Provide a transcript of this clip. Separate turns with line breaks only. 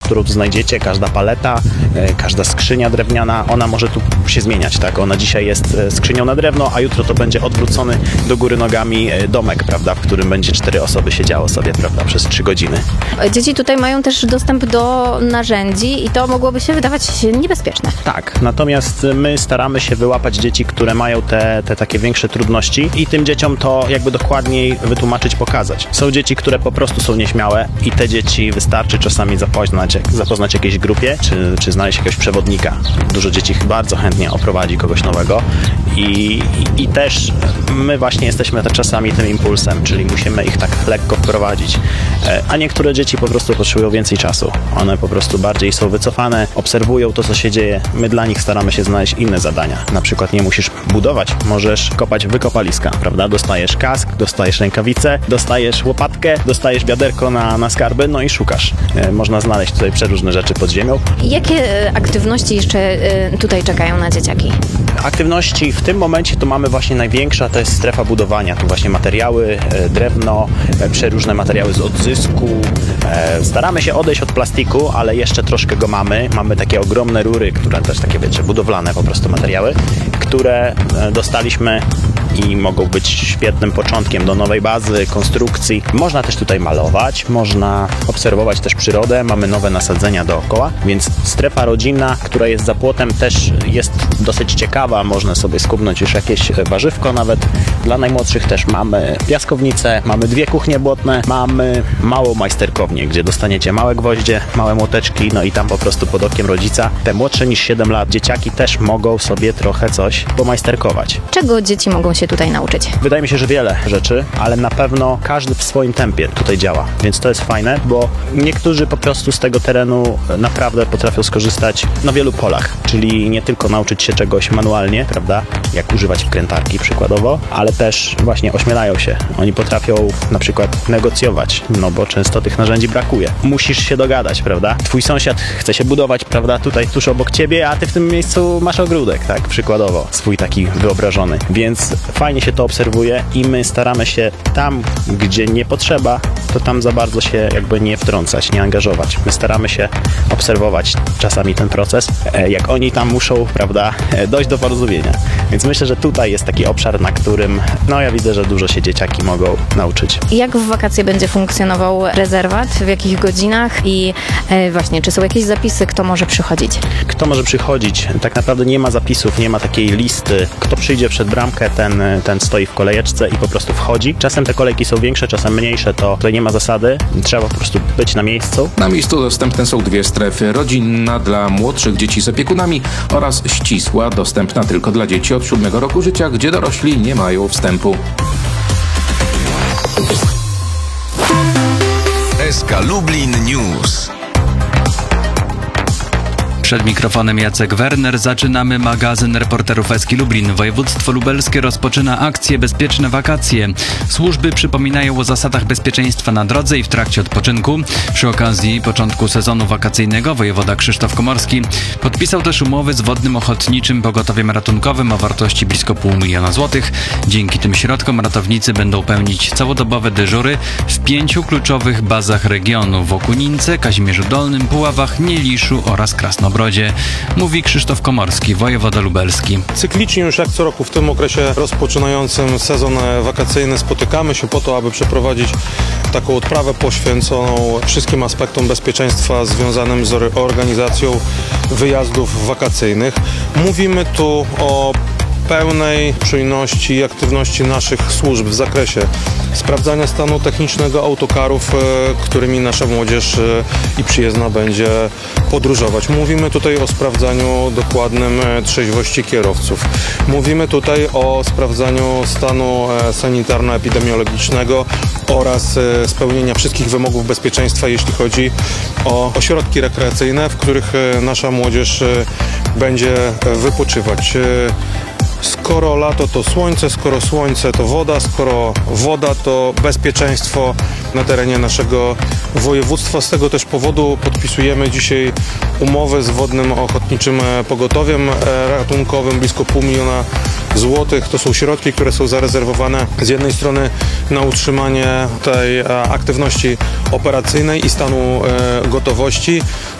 którą tu znajdziecie, każda paleta, każda skrzynia drewniana, ona może tu się zmieniać, tak? Ona dzisiaj jest skrzynią na drewno, a jutro to będzie odwrócony do góry nogami domek, prawda? W którym będzie 4 osoby siedziało sobie, prawda? Przez 3 godziny.
Dzieci tutaj mają też dostęp do narzędzi i to mogłoby się wydawać niebezpieczne.
Tak, natomiast my staramy się wyłapać dzieci, które mają te takie większe trudności i tym dzieciom to jakby dokładniej wytłumaczyć, pokazać. Są dzieci, które po prostu są nieśmiałe i te dzieci wystarczy czasami zapoznać jakiejś grupie, czy znaleźć jakiegoś przewodnika. Dużo dzieci bardzo chętnie oprowadzi kogoś nowego i też my właśnie jesteśmy czasami tym impulsem, czyli musimy ich tak lekko wprowadzić. A niektóre dzieci po prostu potrzebują więcej czasu. One po prostu bardziej są wycofane, obserwują to, co się dzieje. My dla nich staramy się znaleźć inne zadania. Na przykład nie musisz budować, możesz kopać wykopaliska, prawda? Dostajesz kask, dostajesz rękawice, dostajesz łopatkę, dostajesz wiaderko na skarby, no i szukasz. Można znaleźć tutaj przeróżne rzeczy pod ziemią.
Jakie aktywności jeszcze tutaj czekają na dzieciaki?
Aktywności w tym momencie to mamy właśnie największa, to jest strefa budowania. Tu właśnie materiały, drewno, przeróżne materiały z odzysku. Staramy się odejść od plastiku, ale jeszcze troszkę go mamy. Mamy takie ogromne rury, które też takie, wiecie, budowlane po prostu materiały, które dostaliśmy i mogą być świetnym początkiem do nowej bazy, konstrukcji. Można też tutaj malować, można obserwować też przyrodę, mamy nowe nasadzenia dookoła, więc strefa rodzinna, która jest za płotem, też jest dosyć ciekawa, można sobie skubnąć już jakieś warzywko nawet. Dla najmłodszych też mamy piaskownicę, mamy 2 kuchnie błotne, mamy małą majsterkownię, gdzie dostaniecie małe gwoździe, małe młoteczki, no i tam po prostu pod okiem rodzica te młodsze niż 7 lat dzieciaki też mogą sobie trochę coś pomajsterkować.
Czego dzieci mogą się tutaj nauczyć?
Wydaje mi się, że wiele rzeczy, ale na pewno każdy w swoim tempie tutaj działa, więc to jest fajne, bo niektórzy po prostu z tego terenu naprawdę potrafią skorzystać na wielu polach, czyli nie tylko nauczyć się czegoś manualnie, prawda, jak używać wkrętarki przykładowo, ale też właśnie ośmielają się. Oni potrafią na przykład negocjować, no bo często tych narzędzi brakuje. Musisz się dogadać, prawda? Twój sąsiad chce się budować, prawda, tutaj tuż obok ciebie, a ty w tym miejscu masz ogródek, tak, przykładowo, swój taki wyobrażony, więc fajnie się to obserwuje i my staramy się tam, gdzie nie potrzeba, to tam za bardzo się jakby nie wtrącać, nie angażować. My staramy się obserwować czasami ten proces, jak oni tam muszą, prawda, dojść do porozumienia. Więc myślę, że tutaj jest taki obszar, na którym, no ja widzę, że dużo się dzieciaki mogą nauczyć.
Jak w wakacje będzie funkcjonował rezerwat, w jakich godzinach i właśnie, czy są jakieś zapisy, kto może przychodzić?
Kto może przychodzić? Tak naprawdę nie ma zapisów, nie ma takiej listy. Kto przyjdzie przed bramkę, ten stoi w kolejeczce i po prostu wchodzi. Czasem te kolejki są większe, czasem mniejsze, to tutaj nie ma zasady. Trzeba po prostu być na miejscu.
Na miejscu dostępne są 2 strefy. Rodzinna dla młodszych dzieci z opiekunami oraz ścisła, dostępna tylko dla dzieci od 7 roku życia, gdzie dorośli nie mają wstępu.
SK Lublin News.
Przed mikrofonem Jacek Werner. Zaczynamy magazyn reporterów SK Lublin. Województwo lubelskie rozpoczyna akcję Bezpieczne wakacje. Służby przypominają o zasadach bezpieczeństwa na drodze i w trakcie odpoczynku. Przy okazji początku sezonu wakacyjnego wojewoda Krzysztof Komorski podpisał też umowy z Wodnym Ochotniczym Pogotowiem Ratunkowym o wartości blisko 500 000 złotych. Dzięki tym środkom ratownicy będą pełnić całodobowe dyżury w 5 kluczowych bazach regionu: w Okunince, Kazimierzu Dolnym, Puławach, Nieliszu oraz Krasnobrodzie. Mówi Krzysztof Komorski, wojewoda lubelski.
Cyklicznie już jak co roku w tym okresie rozpoczynającym sezon wakacyjny spotykamy się po to, aby przeprowadzić taką odprawę poświęconą wszystkim aspektom bezpieczeństwa związanym z organizacją wyjazdów wakacyjnych. Mówimy tu o pełnej czujności i aktywności naszych służb w zakresie sprawdzania stanu technicznego autokarów, którymi nasza młodzież i przyjezdna będzie podróżować. Mówimy tutaj o sprawdzaniu dokładnym trzeźwości kierowców. Mówimy tutaj o sprawdzaniu stanu sanitarno-epidemiologicznego oraz spełnienia wszystkich wymogów bezpieczeństwa, jeśli chodzi o ośrodki rekreacyjne, w których nasza młodzież będzie wypoczywać. Skoro lato, to słońce, skoro słońce, to woda, skoro woda, to bezpieczeństwo na terenie naszego województwa. Z tego też powodu podpisujemy dzisiaj umowę z Wodnym Ochotniczym Pogotowiem Ratunkowym, blisko 500 000 złotych. To są środki, które są zarezerwowane z jednej strony na utrzymanie tej aktywności operacyjnej i stanu gotowości,